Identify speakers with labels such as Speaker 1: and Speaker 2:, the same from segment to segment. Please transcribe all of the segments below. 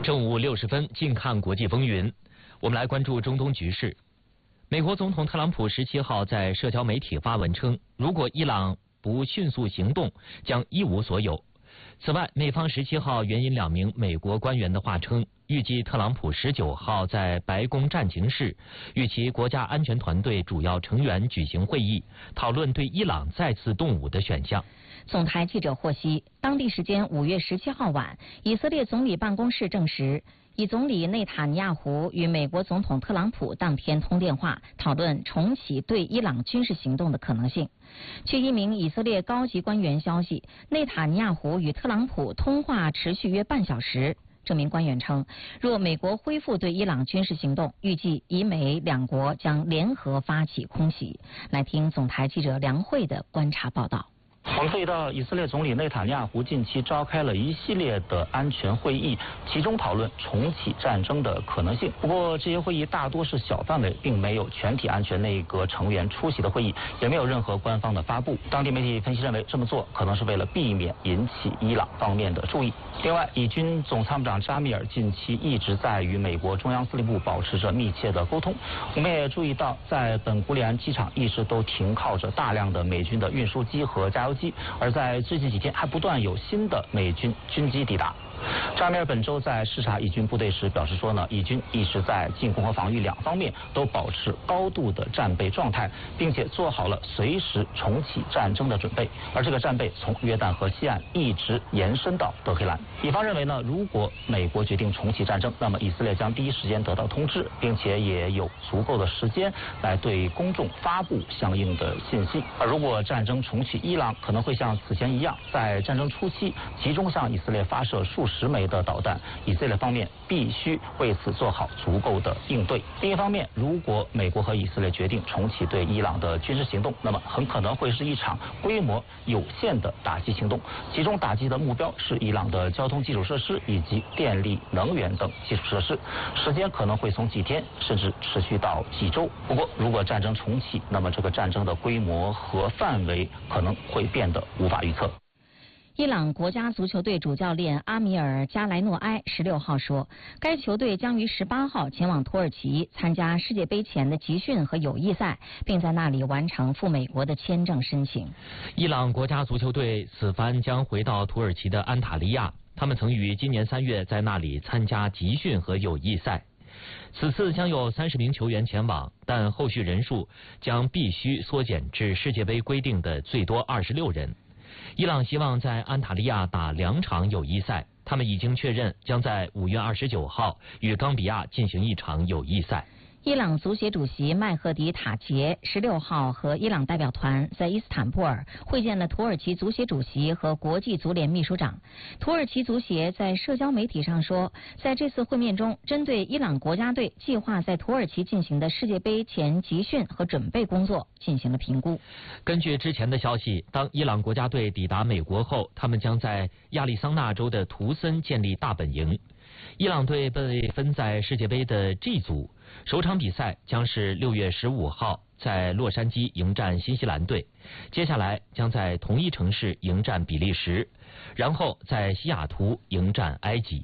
Speaker 1: 正午60分，近看国际风云。我们来关注中东局势。美国总统特朗普17号在社交媒体发文称，如果伊朗不迅速行动，将一无所有。此外，美方17号援引2名美国官员的话称，预计特朗普19号在白宫战情室与其国家安全团队主要成员举行会议，讨论对伊朗再次动武的选项。
Speaker 2: 总台记者获悉，当地时间5月17号晚，以色列总理办公室证实，以总理内塔尼亚胡与美国总统特朗普当天通电话，讨论重启对伊朗军事行动的可能性。据一名以色列高级官员消息，内塔尼亚胡与特朗普通话持续约半小时。这名官员称，若美国恢复对伊朗军事行动，预计以美两国将联合发起空袭。来听总台记者梁慧的观察报道。
Speaker 3: 我们注意到，以色列总理内塔尼亚胡近期召开了一系列的安全会议，其中讨论重启战争的可能性。不过，这些会议大多是小范围，并没有全体安全内阁成员出席的会议，也没有任何官方的发布。当地媒体分析认为，这么做可能是为了避免引起伊朗方面的注意。另外，以军总参谋长扎米尔近期一直在与美国中央司令部保持着密切的沟通。我们也注意到，在本古里安机场一直都停靠着大量的美军的运输机和加油机，而在最近几天还不断有新的美军军机抵达。扎米尔本周在视察以军部队时表示说呢，以军一直在进攻和防御2方面都保持高度的战备状态，并且做好了随时重启战争的准备。而这个战备从约旦河西岸一直延伸到德黑兰。以方认为呢，如果美国决定重启战争，那么以色列将第一时间得到通知，并且也有足够的时间来对公众发布相应的信息。而如果战争重启，伊朗可能会像此前一样，在战争初期集中向以色列发射数十枚的导弹，以色列方面必须为此做好足够的应对。另一方面，如果美国和以色列决定重启对伊朗的军事行动，那么很可能会是一场规模有限的打击行动，其中打击的目标是伊朗的交通基础设施以及电力、能源等基础设施，时间可能会从几天甚至持续到几周。不过，如果战争重启，那么这个战争的规模和范围可能会变得无法预测。
Speaker 2: 伊朗国家足球队主教练阿米尔·加莱诺埃16号说，该球队将于18号前往土耳其参加世界杯前的集训和友谊赛，并在那里完成赴美国的签证申请。
Speaker 1: 伊朗国家足球队此番将回到土耳其的安塔利亚，他们曾于今年3月在那里参加集训和友谊赛。此次将有30名球员前往，但后续人数将必须缩减至世界杯规定的最多26人。伊朗希望在安塔利亚打2场友谊赛，他们已经确认将在5月29号与冈比亚进行1场友谊赛。
Speaker 2: 伊朗足协主席麦赫迪塔杰16号和伊朗代表团在伊斯坦布尔会见了土耳其足协主席和国际足联秘书长。土耳其足协在社交媒体上说，在这次会面中，针对伊朗国家队计划在土耳其进行的世界杯前集训和准备工作进行了评估。
Speaker 1: 根据之前的消息，当伊朗国家队抵达美国后，他们将在亚利桑那州的图森建立大本营。伊朗队被分在世界杯的 G 组，首场比赛将是6月15号在洛杉矶迎战新西兰队，接下来将在同一城市迎战比利时，然后在西雅图迎战埃及。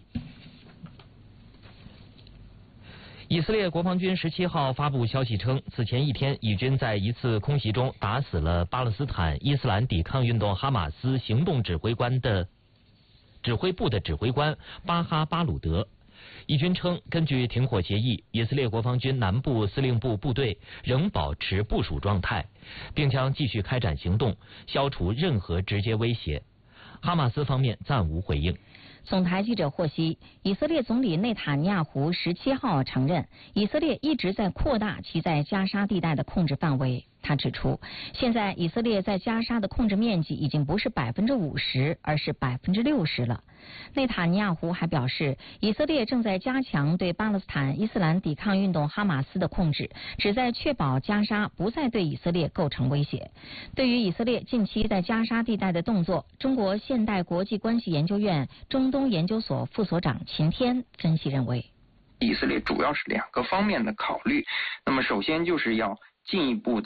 Speaker 1: 以色列国防军17号发布消息称，此前1天，以军在一次空袭中打死了巴勒斯坦伊斯兰抵抗运动哈马斯行动指挥部的指挥官巴哈巴鲁德。以军称，根据停火协议，以色列国防军南部司令部部队仍保持部署状态，并将继续开展行动，消除任何直接威胁。哈马斯方面暂无回应。
Speaker 2: 总台记者获悉，以色列总理内塔尼亚胡17号承认，以色列一直在扩大其在加沙地带的控制范围。他指出，现在以色列在加沙的控制面积已经不是50%，而是60%了。内塔尼亚胡还表示，以色列正在加强对巴勒斯坦伊斯兰抵抗运动哈马斯的控制，旨在确保加沙不再对以色列构成威胁。对于以色列近期在加沙地带的动作，中国现代国际关系研究院中东研究所副所长秦天分析认为，
Speaker 4: 以色列主要是2个方面的考虑。那么首先就是要进一步的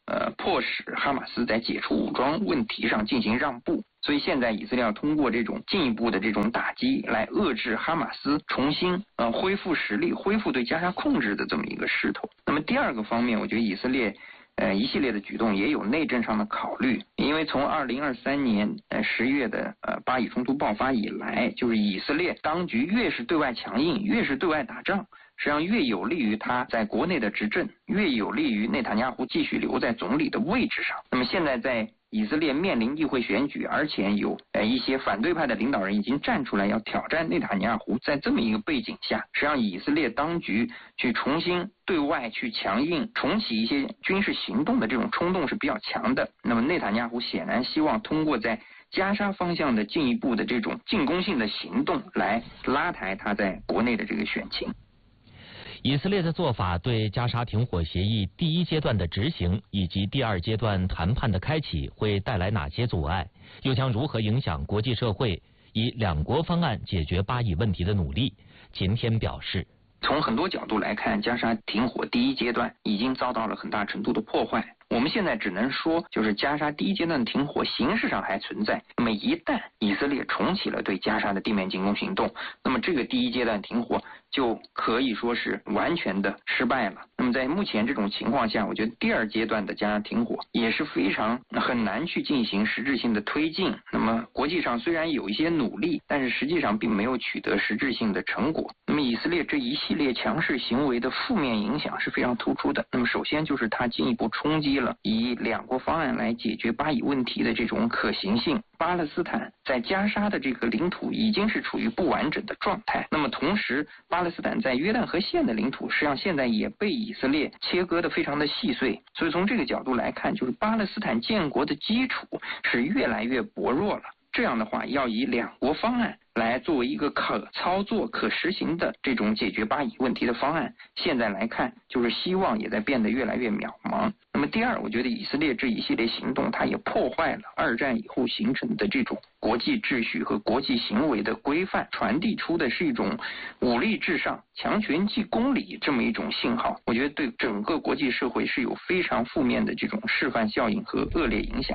Speaker 4: 迫使哈马斯在解除武装问题上进行让步。所以现在以色列要通过这种进一步的这种打击来遏制哈马斯重新恢复实力、恢复对加沙控制的这么一个势头。那么第二个方面，我觉得以色列一系列的举动也有内政上的考虑，因为从2023年10月的巴以冲突爆发以来，就是以色列当局越是对外强硬，越是对外打仗，实际上越有利于他在国内的执政，越有利于内塔尼亚胡继续留在总理的位置上。那么现在在以色列面临议会选举，而且有一些反对派的领导人已经站出来要挑战内塔尼亚胡，在这么一个背景下，实际上以色列当局去重新对外去强硬重启一些军事行动的这种冲动是比较强的。那么内塔尼亚胡显然希望通过在加沙方向的进一步的这种进攻性的行动来拉抬他在国内的这个选情。
Speaker 1: 以色列的做法对加沙停火协议第一阶段的执行以及第二阶段谈判的开启会带来哪些阻碍？又将如何影响国际社会以两国方案解决巴以问题的努力？秦天表示，
Speaker 4: 从很多角度来看，加沙停火第一阶段已经遭到了很大程度的破坏。我们现在只能说，就是加沙第一阶段的停火形式上还存在。那么一旦以色列重启了对加沙的地面进攻行动，那么这个第一阶段停火就可以说是完全的失败了。那么在目前这种情况下，我觉得第二阶段的加沙停火也是很难去进行实质性的推进。那么国际上虽然有一些努力，但是实际上并没有取得实质性的成果。那么以色列这一系列强势行为的负面影响是非常突出的。那么首先就是它进一步冲击了以两国方案来解决巴以问题的这种可行性。巴勒斯坦在加沙的这个领土已经是处于不完整的状态，那么同时巴勒斯坦在约旦河线的领土实际上现在也被以色列切割得非常的细碎，所以从这个角度来看，就是巴勒斯坦建国的基础是越来越薄弱了。这样的话，要以两国方案来作为一个可操作、可实行的这种解决巴以问题的方案，现在来看，就是希望也在变得越来越渺茫。那么第二，我觉得以色列这一系列行动，它也破坏了二战以后形成的这种国际秩序和国际行为的规范，传递出的是一种武力至上、强权即公理这么一种信号。我觉得对整个国际社会是有非常负面的这种示范效应和恶劣影响。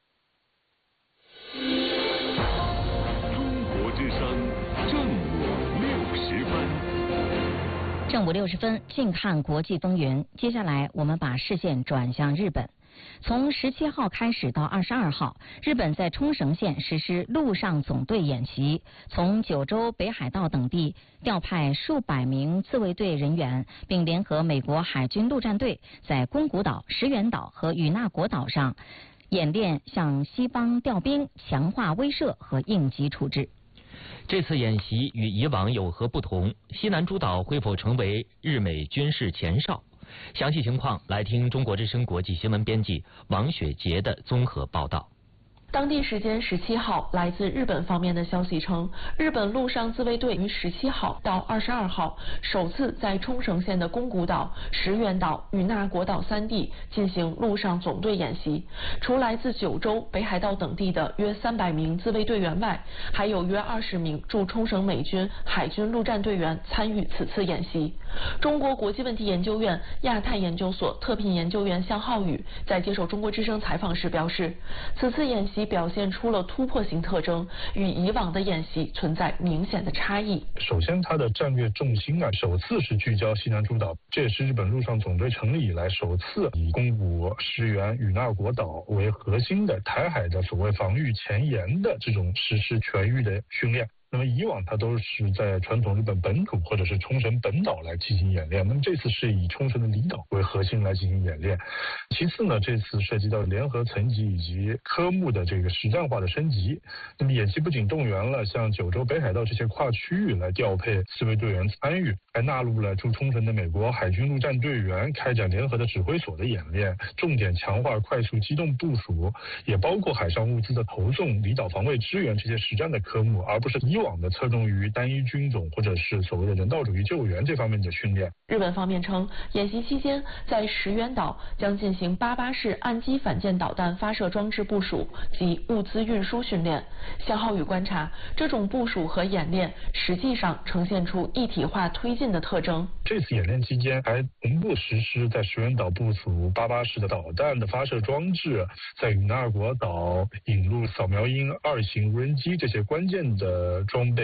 Speaker 2: 正午60分，近看国际风云。接下来，我们把视线转向日本。从17号开始到22号，日本在冲绳县实施陆上总队演习，从九州、北海道等地调派数百名自卫队人员，并联合美国海军陆战队在宫古岛、石垣岛和与那国岛上演练向西方调兵，强化威慑和应急处置。
Speaker 1: 这次演习与以往有何不同？西南诸岛会否成为日美军事前哨？详细情况来听中国之声国际新闻编辑王雪杰的综合报道。
Speaker 5: 当地时间17号，来自日本方面的消息称，日本陆上自卫队于17号到22号首次在冲绳县的宫古岛、石垣岛、与那国岛3地进行陆上总队演习。除来自九州、北海道等地的约300名自卫队员外，还有约20名驻冲绳美军海军陆战队员参与此次演习。中国国际问题研究院亚太研究所特聘研究员向浩宇在接受中国之声采访时表示，此次演习表现出了突破性特征，与以往的演习存在明显的差异。
Speaker 6: 首先，它的战略重心首次是聚焦西南诸岛，这也是日本陆上总队成立以来首次以宫古、石垣、与那国岛为核心的台海的所谓防御前沿的这种实施全域的训练。那么以往它都是在传统日本本土或者是冲绳本岛来进行演练，那么这次是以冲绳的离岛为核心来进行演练。其次呢，这次涉及到联合层级以及科目的这个实战化的升级。那么演习不仅动员了像九州、北海道这些跨区域来调配自卫队员参与，还纳入了驻冲绳的美国海军陆战队员开展联合的指挥所的演练，重点强化快速机动部署，也包括海上物资的投送、离岛防卫支援这些实战的科目，而不是以往往的侧重于单一军种或者是所谓的人道主义救援这方面的训练。
Speaker 5: 日本方面称，演习期间在石垣岛将进行88式岸基反舰导弹发射装置部署及物资运输训练。向浩宇观察，这种部署和演练实际上呈现出一体化推进的特征。
Speaker 6: 这次演练期间还同步实施在石垣岛部署88式的导弹的发射装置，在与那国岛引入扫描鹰2型无人机这些关键的装备。